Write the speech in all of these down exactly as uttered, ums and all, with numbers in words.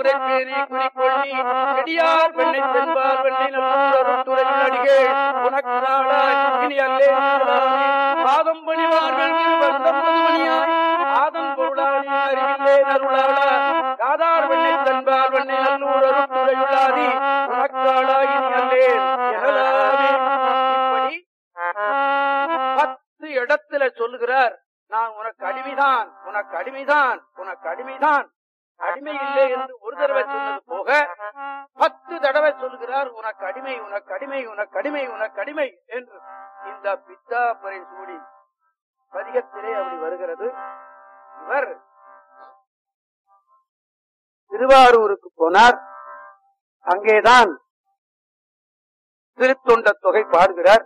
குடை பேரி குறிக்கொள்ளி செடியார் பெண்ணை தென்பார் பெண்ணை நல்லுறவுத்துறையில் அடிகள் உனக்கு நாளாய் இனி அல்லே பாதம் பணிவார்கள் மணியாய் ஆதம் பொருளாளி அறிவில்லே நருளாளா காதார் பெண்ணை தென்பார் பெண்ணை நல்லுறவுத்துறையுள்ளாதி உனக்கு நாளாய் இனி அல்லே எனலாமே. இப்படி பத்து இடத்துல சொல்லுகிறார், நான் உனக்கு அடிமைதான், உனக்கு அடிமைதான், உனக்கு அடிமைதான். அடிமை இல்லை என்று ஒரு தடவை சொன்னது போக பத்து தடவை சொல்கிறார், உனக்கு அடிமை, உனக்கு அடிமை, உனக்கு அடிமை, உனக்கு அடிமை என்று. இந்த பித்தாப்பரை சூடி பதிகத்திலே அப்படி வருகிறது. இவர் திருவாரூருக்கு போனார். அங்கேதான் திருத்தொண்ட தொகை பாடுகிறார்.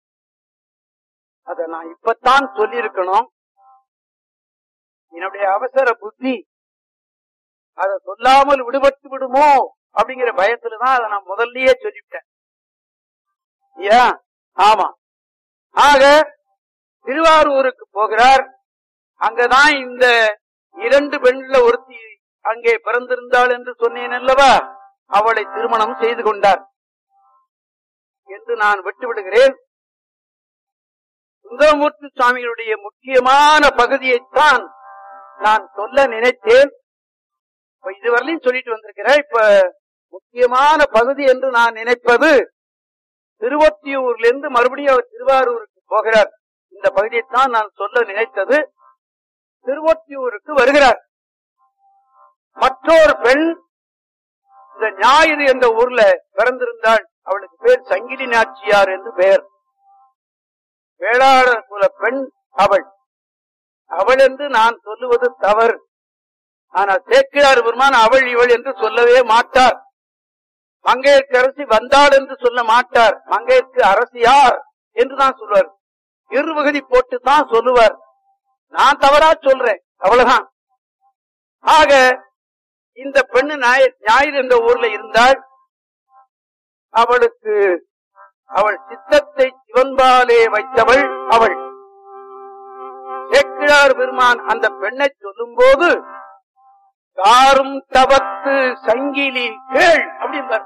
அதை நான் இப்பத்தான் சொல்லியிருக்கணும். என்னுடைய அவசர புத்தி அதை சொல்லாமல் விடுபட்டு விடுமோ அப்படிங்கிற பயத்துலதான் அதை நான் முதல்லயே சொல்லிவிட்டேன். ஏன்? ஆமா. ஆக திருவாரூருக்கு போகிறார். அங்கதான் இந்த இரண்டு பெண்ல ஒருத்தி அங்கே பிறந்திருந்தாள் என்று சொன்னேன் அல்லவா, அவளை திருமணம் செய்து கொண்டார் என்று நான் விட்டு விடுகிறேன். சுந்தரமூர்த்தி சுவாமிகளுடைய முக்கியமான பகுதியைத்தான் நான் சொல்ல நினைத்தேன். இப்ப இதுவரையிலும் சொல்லிட்டு வந்திருக்கிறேன். இப்ப முக்கியமான பகுதி என்று நான் நினைப்பது திருவொற்றியூர்ல இருந்து மறுபடியும் அவர் திருவாரூருக்கு போகிறார். இந்த பகுதியைத்தான் நான் சொல்ல நினைத்தது. திருவொற்றியூருக்கு வருகிறார். மற்றொரு பெண் இந்த ஞாயிறு என்ற ஊர்ல பிறந்திருந்தாள். அவளுக்கு பேர் சங்கிலி நாச்சியார் என்று பெயர். வேளாளர் குல பெண் அவள். அவள் என்று நான் சொல்லுவது தவறு. ஆனால் சேக்கிழார் பெருமான் அவள் இவள் என்று சொல்லவே மாட்டார். மங்கையர்க்கு அரசி வந்தாள் என்று சொல்ல மாட்டார். மங்கையர்க்கு அரசியார் என்றுதான் சொல்லுவார். இருவகதி போட்டு தான் சொல்லுவார். நான் தவறா சொல்றேன், அவ்வளவுதான். ஆக இந்த பெண்ணு ஞாயிறு என்ற ஊர்ல இருந்தாள். அவளுக்கு அவள் சித்தத்தை சிவன்பாலே வைத்தவள் அவள். சேக்கிழார் பெருமான் அந்த பெண்ணை சொல்லும் போது காரும் தவத்து சங்கிலி கேள் அப்படின்பார்.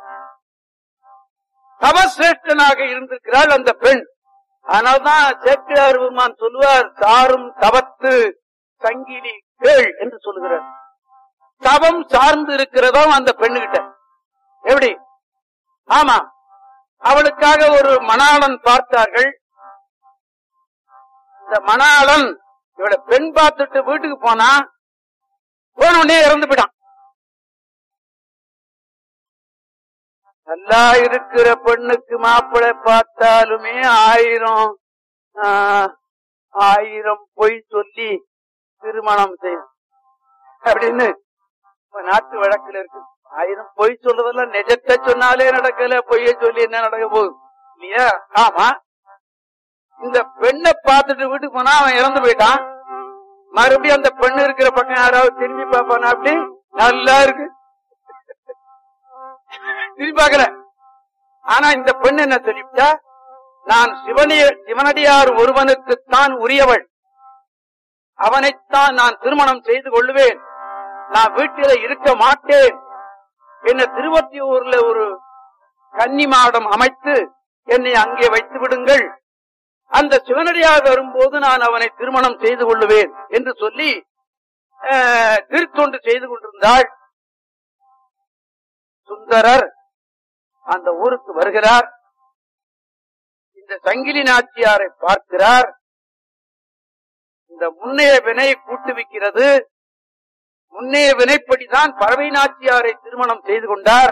தவசிரேஷ்டனாக இருந்திருக்கிறாள் அந்த பெண். ஆனால்தான் சேக்கிழார் பெருமான் சொல்லுவார், சாரும் தவத்து சங்கிலி கேள் என்று சொல்லுகிறார். தவம் சார்ந்து இருக்கிறதோ அந்த பெண்ணுகிட்ட. எப்படி? ஆமா, அவளுக்காக ஒரு மணாளன் பார்த்தார்கள். இந்த மணாளன் இவளை பெண் பார்த்துட்டு வீட்டுக்கு போனா போன உடனே இறந்து போயிட்டான். நல்லா இருக்கிற பெண்ணுக்கு மாப்பிள்ளை பார்த்தாலுமே ஆயிரம் ஆயிரம் பொய் சொல்லி திருமணம் செய்யும் அப்படின்னு நாட்டு வழக்கில் இருக்கு. ஆயிரம் பொய் சொல்றதெல்லாம் நிஜத்தை சொன்னாலே நடக்கல, பொய்ய சொல்லி என்ன நடக்க போகுது இல்லையா? ஆமா. இந்த பெண்ணை பார்த்துட்டு வீட்டுக்கு போனா அவன் இறந்து போயிட்டான். மறுபடியும் அந்த பெண்ணு இருக்கிற பக்கம் யாராவது திரும்பி பார்ப்பானா? அப்படி நல்லா இருக்கு, திரும்பி பார்க்கல. ஆனா இந்த பெண் என்ன சொல்லிவிட்டா, நான் சிவனிய சிவனடியார் ஒருவனுக்குத்தான் உரியவள், அவனைத்தான் நான் திருமணம் செய்து கொள்ளுவேன், நான் வீட்டில இருக்க மாட்டேன். என்ன திருவொற்றியூர்ல ஒரு கன்னி மாடம் அமைத்து என்னை அங்கே வைத்து விடுங்கள், அந்த சிவனடியார் வரும்போது நான் அவனை திருமணம் செய்து கொள்ளுவேன் என்று சொல்லி திருத்தொண்டு செய்து கொண்டிருந்தாள். சுந்தரர் அந்த ஊருக்கு வருகிறார். இந்த சங்கிலி நாச்சியாரை பார்க்கிறார். இந்த முன்னைய வினை கூட்டுவிக்கிறது. முன்னைய வினைப்படிதான் பறவை நாச்சியாரை திருமணம் செய்து கொண்டார்.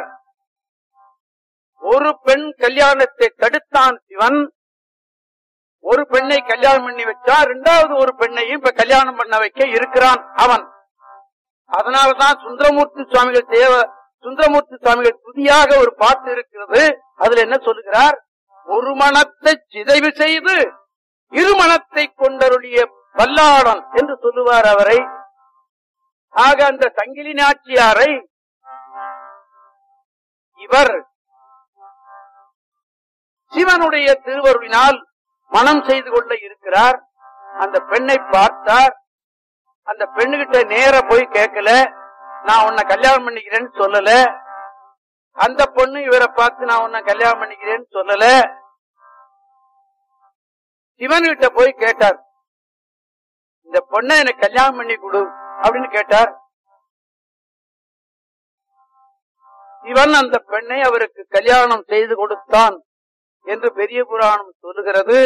ஒரு பெண் கல்யாணத்தை தடுத்தான் சிவன். ஒரு பெண்ணை கல்யாணம் பண்ணி வச்சா இரண்டாவது ஒரு பெண்ணையும் இப்ப கல்யாணம் பண்ண வைக்க இருக்கிறான் அவன். அதனாலதான் சுந்தரமூர்த்தி சுவாமிகள் தேவ சுந்தரமூர்த்தி சுவாமிகள் புதியாக ஒரு பாட்டு இருக்கிறது. அதுல என்ன சொல்லுகிறார்? ஒரு மனத்தை சிதைவு செய்து இருமணத்தை கொண்டருடைய வல்லாளன் என்று சொல்லுவார் அவரை. ஆக அந்த சங்கிலி நாச்சியாரை இவர் சிவனுடைய திருவருளினால் மனம் செய்து கொள்ள இருக்கிறார். அந்த பெண்ணை பார்த்தார். அந்த பெண்ணுகிட்ட நேர போய் கேட்கல, நான் உன்னை கல்யாணம் பண்ணிக்கிறேன்னு சொல்லல, அந்த பொண்ணு இவரை பார்த்து நான் உன்னை கல்யாணம் பண்ணிக்கிறேன்னு சொல்லல. சிவன்கிட்ட போய் கேட்டார், இந்த பொண்ணை எனக்கு கல்யாணம் பண்ணி கொடு அப்படின்னு கேட்டார். சிவன் அந்த பெண்ணை அவருக்கு கல்யாணம் செய்து கொடுத்தான் என்று பெரிய புராணம் சொல்லுகிறது.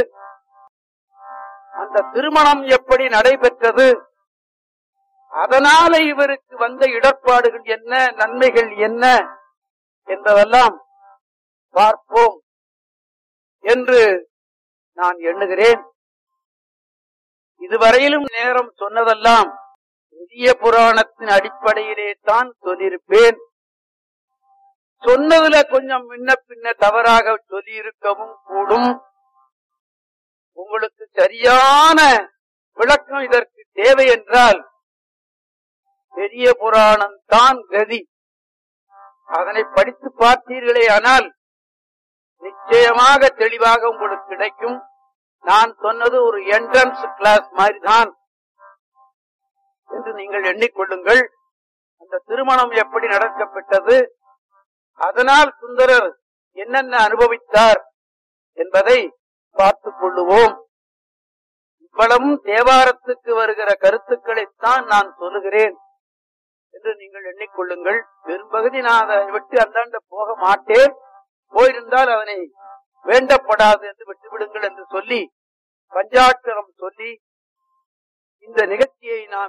அந்த திருமணம் எப்படி நடைபெற்றது, அதனால இவருக்கு வந்த இடர்பாடுகள் என்ன, நன்மைகள் என்ன என்பதெல்லாம் பார்ப்போம் என்று நான் எண்ணுகிறேன். இதுவரையிலும் நேரம் சொன்னதெல்லாம் பெரிய புராணத்தின் அடிப்படையிலே தான் சொல்லியிருப்பேன். சொன்னதுல கொஞ்சம் முன்ன பின்ன தவறாக சொல்லியிருக்கவும் கூடும். உங்களுக்கு சரியான விளக்கம் இதற்கு தேவை என்றால் பெரிய புராணம் தான் கதி. அதனை படித்து பார்த்தீர்களே ஆனால் நிச்சயமாக தெளிவாக உங்களுக்கு கிடைக்கும். நான் சொன்னது ஒரு என்ட்ரன்ஸ் கிளாஸ் மாதிரி தான் என்று நீங்கள் எண்ணிக்கொள்ளுங்கள். அந்த திருமணம் எப்படி நடக்கப்பட்டது, அதனால் சுந்தரர் என்னென்ன அனுபவித்தார் என்பதை பார்த்துக் கொள்ளுவோம். இவ்வளவும் தேவாரத்துக்கு வருகிற கருத்துக்களைத்தான் நான் சொல்லுகிறேன் என்று நீங்கள் எண்ணிக்கொள்ளுங்கள். பெரும்பகுதி நான் அதை விட்டு அந்தாண்ட போக மாட்டேன். போயிருந்தால் அதனை வேண்டப்படாது என்று விட்டுவிடுங்கள் என்று சொல்லி பஞ்சாட்சரம் சொல்லி இந்த நிகழ்ச்சியை நான்